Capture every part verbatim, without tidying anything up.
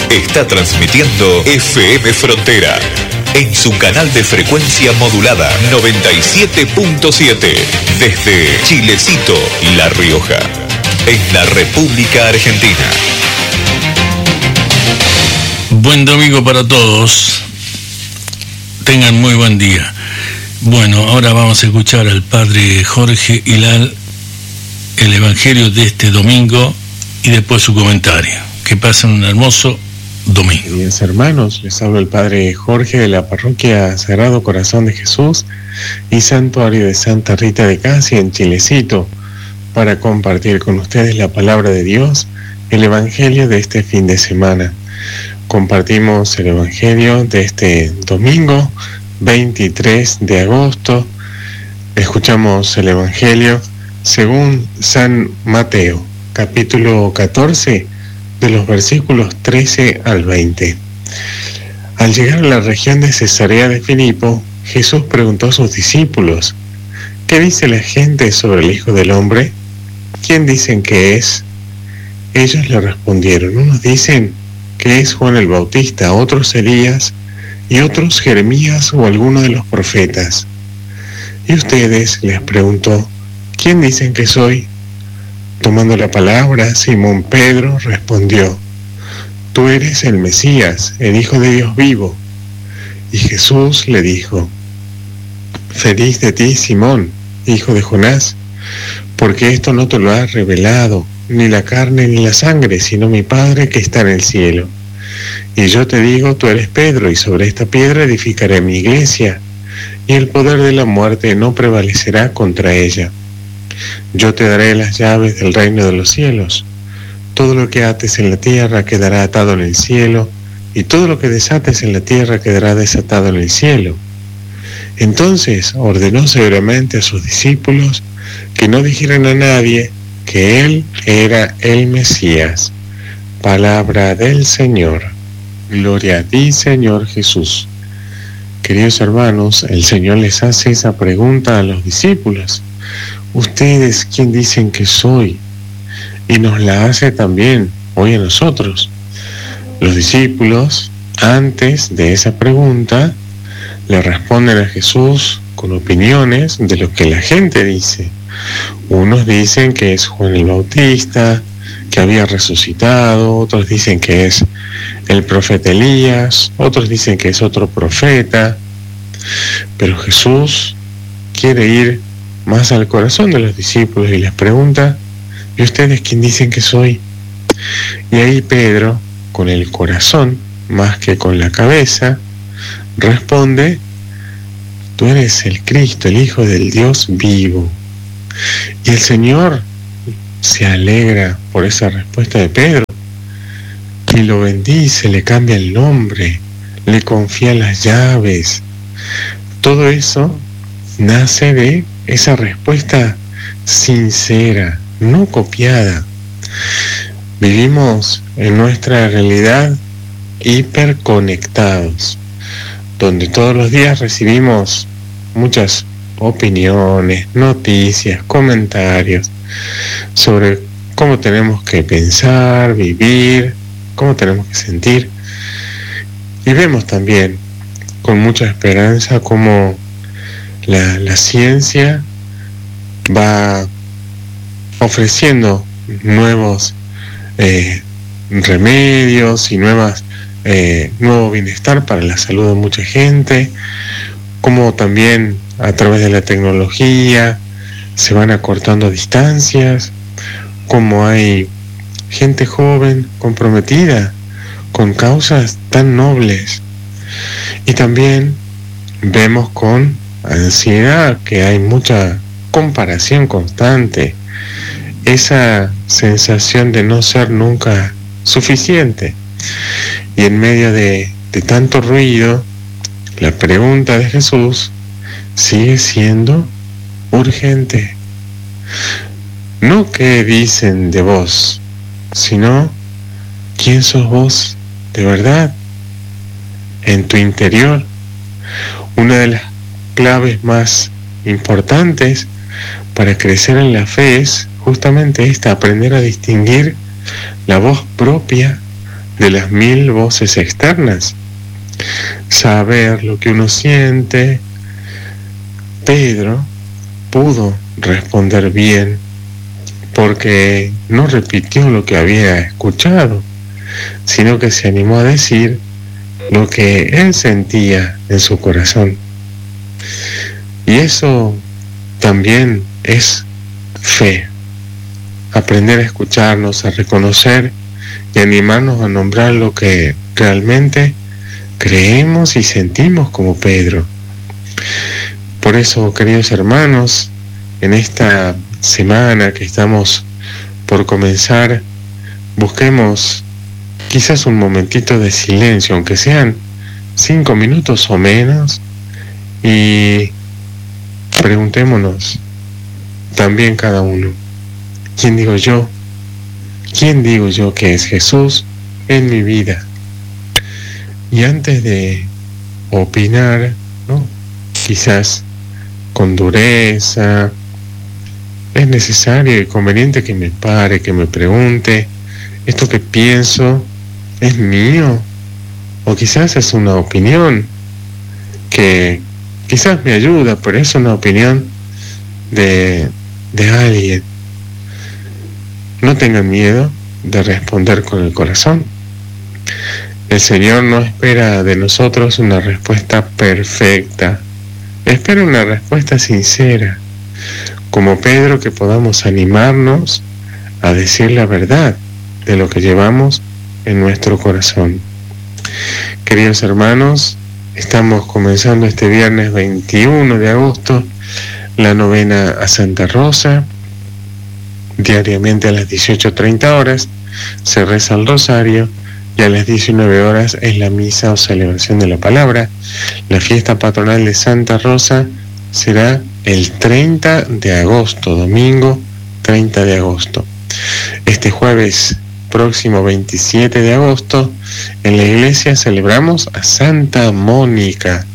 Está transmitiendo F M Frontera en su canal de frecuencia modulada noventa y siete punto siete desde Chilecito, La Rioja, en la República Argentina. Buen domingo para todos. Tengan muy buen día. Bueno, ahora vamos a escuchar al padre Jorge Hilal, el Evangelio de este domingo y después su comentario. Que pasen un hermoso domingo. Queridos hermanos, les habla el padre Jorge de la parroquia Sagrado Corazón de Jesús y Santuario de Santa Rita de Casia en Chilecito, para compartir con ustedes la palabra de Dios, el Evangelio de este fin de semana. Compartimos el Evangelio de este domingo veintitrés de agosto. Escuchamos el Evangelio según San Mateo, capítulo catorce, de los versículos trece al veinte. Al llegar a la región de Cesarea de Filipo, Jesús preguntó a sus discípulos: ¿qué dice la gente sobre el Hijo del Hombre? ¿Quién dicen que es? Ellos le respondieron: unos dicen que es Juan el Bautista, otros Elías, y otros Jeremías o alguno de los profetas. ¿Y ustedes? Les preguntó: ¿quién dicen que soy? Tomando la palabra, Simón Pedro respondió: tú eres el Mesías, el Hijo de Dios vivo. Y Jesús le dijo: feliz de ti, Simón, hijo de Jonás, porque esto no te lo ha revelado ni la carne ni la sangre, sino mi Padre que está en el cielo. Y yo te digo, tú eres Pedro, y sobre esta piedra edificaré mi iglesia, y el poder de la muerte no prevalecerá contra ella. Yo te daré las llaves del reino de los cielos. Todo lo que ates en la tierra quedará atado en el cielo, y todo lo que desates en la tierra quedará desatado en el cielo. Entonces ordenó severamente a sus discípulos que no dijeran a nadie que él era el Mesías. Palabra del Señor. Gloria a ti, Señor Jesús. Queridos hermanos, el Señor les hace esa pregunta a los discípulos: ¿ustedes quién dicen que soy? Y nos la hace también hoy a nosotros. Los discípulos, antes de esa pregunta, le responden a Jesús con opiniones de lo que la gente dice. Unos dicen que es Juan el Bautista, que había resucitado, otros dicen que es el profeta Elías, otros dicen que es otro profeta. Pero Jesús quiere ir más al corazón de los discípulos y les pregunta: ¿y ustedes quién dicen que soy? Y ahí Pedro, con el corazón más que con la cabeza, responde: tú eres el Cristo, el Hijo del Dios vivo. Y el Señor se alegra por esa respuesta de Pedro y lo bendice, le cambia el nombre, le confía las llaves. Todo eso nace de esa respuesta sincera, no copiada. Vivimos en nuestra realidad hiperconectados, donde todos los días recibimos muchas opiniones, noticias, comentarios sobre cómo tenemos que pensar, vivir, cómo tenemos que sentir. Y vemos también con mucha esperanza cómo la, la ciencia va ofreciendo nuevos eh, remedios y nuevas eh, nuevo bienestar para la salud de mucha gente, como también a través de la tecnología se van acortando distancias, como hay gente joven comprometida con causas tan nobles. Y también vemos con ansiedad que hay mucha comparación constante, esa sensación de no ser nunca suficiente. Y en medio de, de tanto ruido, la pregunta de Jesús sigue siendo urgente. No qué dicen de vos, sino quién sos vos de verdad en tu interior. Una de las claves más importantes para crecer en la fe es justamente esta: aprender a distinguir la voz propia de las mil voces externas. Saber lo que uno siente. Pedro pudo responder bien porque no repitió lo que había escuchado, sino que se animó a decir lo que él sentía en su corazón. Y eso también es fe. Aprender a escucharnos, a reconocer y animarnos a nombrar lo que realmente creemos y sentimos como Pedro. Por eso, queridos hermanos, en esta semana que estamos por comenzar, busquemos quizás un momentito de silencio, aunque sean cinco minutos o menos, y preguntémonos también cada uno, ¿quién digo yo? ¿Quién digo yo que es Jesús en mi vida? Y antes de opinar, ¿no?, quizás con dureza, es necesario y conveniente que me pare, que me pregunte, ¿esto que pienso es mío? O quizás es una opinión que quizás me ayuda, pero es una opinión de, de alguien. No tengan miedo de responder con el corazón. El Señor no espera de nosotros una respuesta perfecta, espera una respuesta sincera. Como Pedro, que podamos animarnos a decir la verdad de lo que llevamos en nuestro corazón. Queridos hermanos, estamos comenzando este viernes veintiuno de agosto la novena a Santa Rosa. Diariamente a las dieciocho treinta horas se reza el rosario y a las diecinueve horas es la misa o celebración de la palabra. La fiesta patronal de Santa Rosa será el treinta de agosto, domingo treinta de agosto. Este jueves próximo veintisiete de agosto, en la iglesia celebramos a Santa Mónica,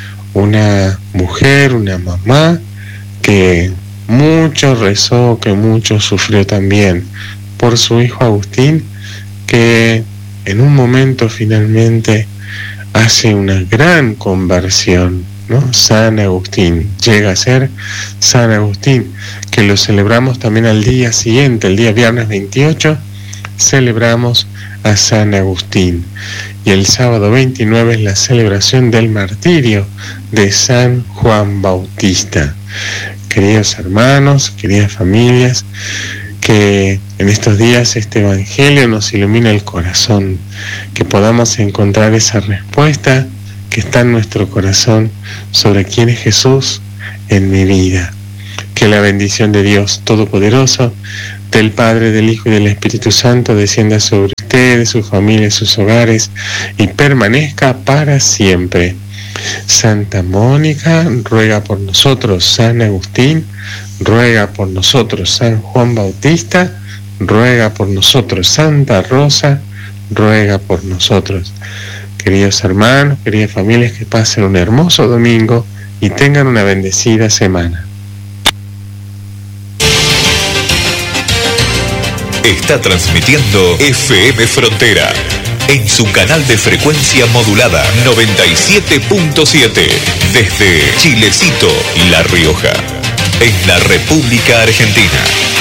una mujer, una mamá que mucho rezó, que mucho sufrió también por su hijo Agustín, que en un momento finalmente hace una gran conversión, ¿no? San Agustín, llega a ser San Agustín, que lo celebramos también al día siguiente, el día viernes veintiocho, celebramos a San Agustín. Y el sábado veintinueve es la celebración del martirio de San Juan Bautista. Queridos hermanos, queridas familias, que en estos días este Evangelio nos ilumine el corazón, que podamos encontrar esa respuesta que está en nuestro corazón sobre quién es Jesús en mi vida. Que la bendición de Dios Todopoderoso, del Padre, del Hijo y del Espíritu Santo descienda sobre ustedes, sus familias, sus hogares y permanezca para siempre. Santa Mónica, ruega por nosotros. San Agustín, ruega por nosotros. San Juan Bautista, ruega por nosotros. Santa Rosa, ruega por nosotros. Queridos hermanos, queridas familias, que pasen un hermoso domingo y tengan una bendecida semana. Está transmitiendo F M Frontera en su canal de frecuencia modulada noventa y siete punto siete desde Chilecito, La Rioja, en la República Argentina.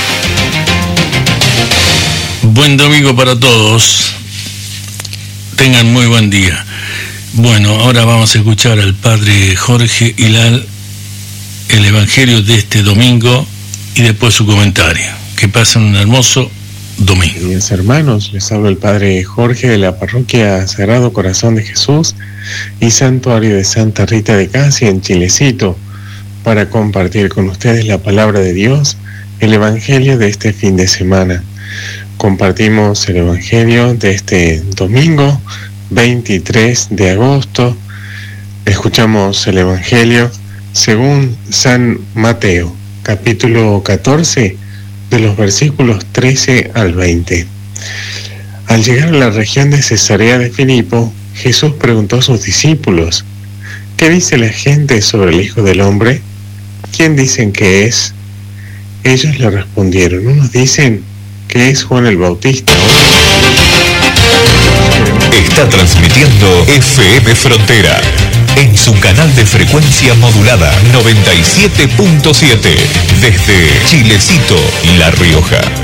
Buen domingo para todos. Tengan muy buen día. Bueno, ahora vamos a escuchar al padre Jorge Hilal, el Evangelio de este domingo y después su comentario. Que pasen un hermoso domingo. Queridos hermanos, les habla el padre Jorge de la parroquia Sagrado Corazón de Jesús y Santuario de Santa Rita de Casi en Chilecito, para compartir con ustedes la palabra de Dios, el Evangelio de este fin de semana. Compartimos el Evangelio de este domingo veintitrés de agosto. Escuchamos el Evangelio según San Mateo, capítulo catorce, de los versículos trece al veinte. Al llegar a la región de Cesarea de Filipo, Jesús preguntó a sus discípulos: ¿qué dice la gente sobre el Hijo del Hombre? ¿Quién dicen que es? Ellos le respondieron: unos dicen que es Juan el Bautista, otros F M Frontera, en su canal de frecuencia modulada noventa y siete punto siete, desde Chilecito, La Rioja.